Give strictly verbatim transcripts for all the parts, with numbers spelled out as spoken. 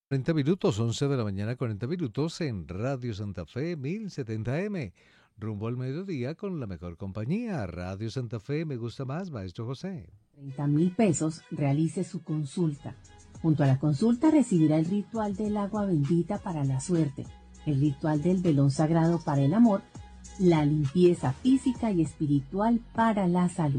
cuarenta minutos, once de la mañana, cuarenta minutos en Radio Santa Fe mil setenta M. Rumbo al mediodía con la mejor compañía. Radio Santa Fe, me gusta más, Maestro José. treinta mil pesos, realice su consulta. Junto a la consulta recibirá el ritual del agua bendita para la suerte, el ritual del velón sagrado para el amor, la limpieza física y espiritual para la salud.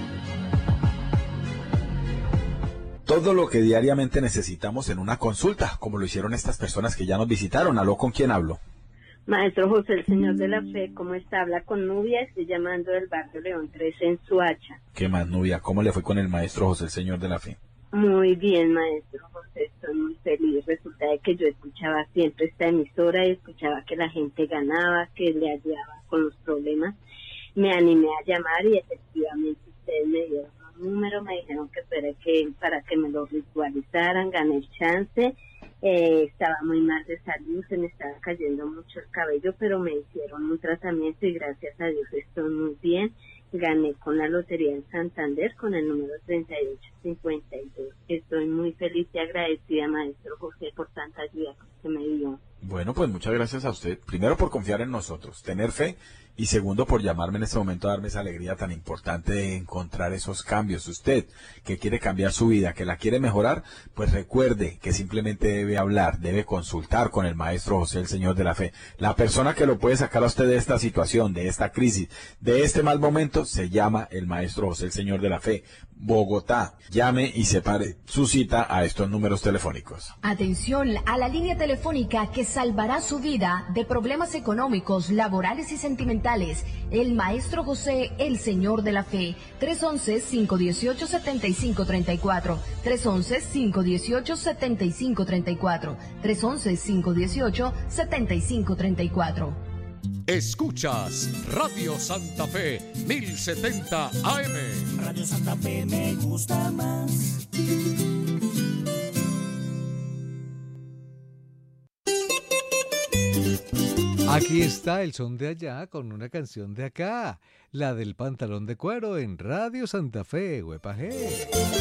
Todo lo que diariamente necesitamos en una consulta, como lo hicieron estas personas que ya nos visitaron. ¿Aló? ¿Con quién hablo? Maestro José, el Señor de la Fe, ¿cómo está? Habla con Nubia, estoy llamando del barrio León tres en Suacha. ¿Qué más, Nubia? ¿Cómo le fue con el Maestro José, el Señor de la Fe? Muy bien, Maestro José, estoy muy feliz. Resulta de que yo escuchaba siempre esta emisora y escuchaba que la gente ganaba, que le ayudaba con los problemas. Me animé a llamar y efectivamente ustedes me dieron un número, me dijeron que para que, para que me lo ritualizaran, gané el chance. Eh, estaba muy mal de salud, se me estaba cayendo mucho el cabello, pero me hicieron un tratamiento y gracias a Dios estoy muy bien. Gané con la lotería en Santander con el número treinta y ocho cincuenta y dos. Estoy muy feliz y agradecida, Maestro José, por tanta ayuda que me dio. Bueno, pues muchas gracias a usted. Primero por confiar en nosotros, tener fe, y segundo por llamarme en este momento a darme esa alegría tan importante de encontrar esos cambios. Usted que quiere cambiar su vida, que la quiere mejorar, pues recuerde que simplemente debe hablar, debe consultar con el Maestro José, el Señor de la Fe. La persona que lo puede sacar a usted de esta situación, de esta crisis, de este mal momento, se llama el Maestro José, el Señor de la Fe. Bogotá, llame y separe su cita a estos números telefónicos. Atención a la línea telefónica que salvará su vida de problemas económicos, laborales y sentimentales. El Maestro José, el Señor de la Fe. tres once, cinco dieciocho, setenta y cinco treinta y cuatro. tres once, cinco dieciocho, setenta y cinco treinta y cuatro. tres once, cinco dieciocho, setenta y cinco treinta y cuatro. Escuchas Radio Santa Fe mil setenta A M. Radio Santa Fe me gusta más. Aquí está el son de allá con una canción de acá, la del pantalón de cuero en Radio Santa Fe, Huepa G.